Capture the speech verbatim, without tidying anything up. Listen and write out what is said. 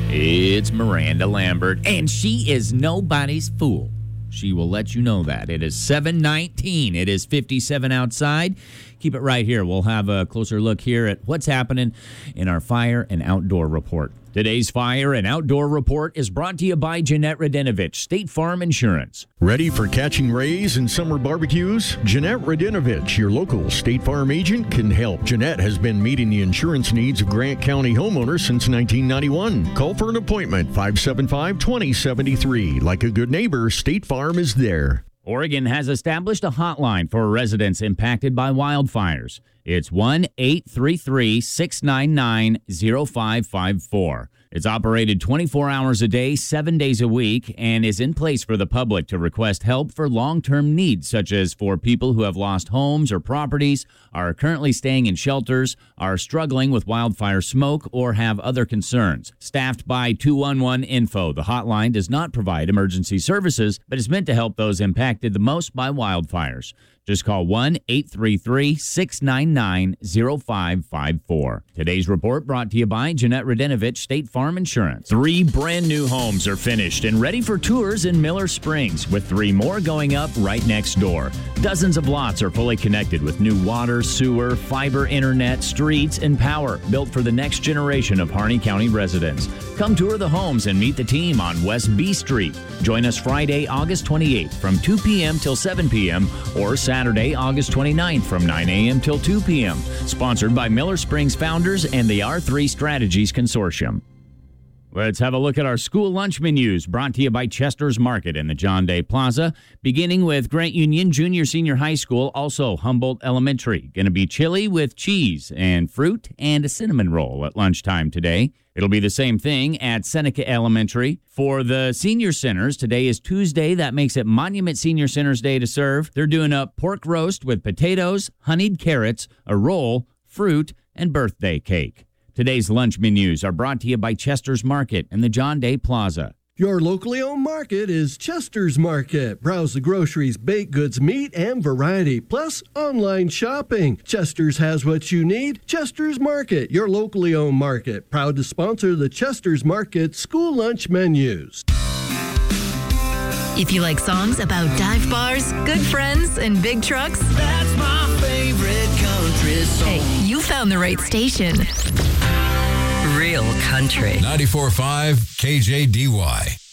It's Miranda Lambert, and she is nobody's fool. She will let you know that. It is seven nineteen. It is fifty-seven outside. Keep it right here. We'll have a closer look here at what's happening in our fire and outdoor report. Today's fire and outdoor report is brought to you by Jeanette Radinovich, State Farm Insurance. Ready for catching rays and summer barbecues? Jeanette Radinovich, your local State Farm agent, can help. Jeanette has been meeting the insurance needs of Grant County homeowners since nineteen ninety-one. Call for an appointment, five seven five, two zero seven three. Like a good neighbor, State Farm is there. Oregon has established a hotline for residents impacted by wildfires. It's one eight three three, six nine nine, zero five five four. It's operated twenty-four hours a day, seven days a week, and is in place for the public to request help for long-term needs, such as for people who have lost homes or properties, are currently staying in shelters, are struggling with wildfire smoke, or have other concerns. Staffed by two one one Info, the hotline does not provide emergency services, but is meant to help those impacted the most by wildfires. Just call one eight three three, six nine nine, zero five five four. Today's report brought to you by Jeanette Radinovich, State Farm Insurance. Three brand new homes are finished and ready for tours in Miller Springs, with three more going up right next door. Dozens of lots are fully connected with new water, sewer, fiber internet, streets, and power, built for the next generation of Harney County residents. Come tour the homes and meet the team on West B Street. Join us Friday, August twenty-eighth from two p.m. till seven p.m. or Saturday, August twenty-ninth from nine a.m. till two p.m. Sponsored by Miller Springs Founders and the R three Strategies Consortium. Let's have a look at our school lunch menus, brought to you by Chester's Market in the John Day Plaza, beginning with Grant Union Junior Senior High School, also Humboldt Elementary. Going to be chili with cheese and fruit and a cinnamon roll at lunchtime today. It'll be the same thing at Seneca Elementary. For the senior centers, today is Tuesday. That makes it Monument Senior Center's Day to serve. They're doing a pork roast with potatoes, honeyed carrots, a roll, fruit, and birthday cake. Today's lunch menus are brought to you by Chester's Market and the John Day Plaza. Your locally owned market is Chester's Market. Browse the groceries, baked goods, meat, and variety, plus online shopping. Chester's has what you need. Chester's Market, your locally owned market. Proud to sponsor the Chester's Market school lunch menus. If you like songs about dive bars, good friends, and big trucks, that's my favorite country song. Hey, you found the right station. Real country. ninety-four point five K J D Y.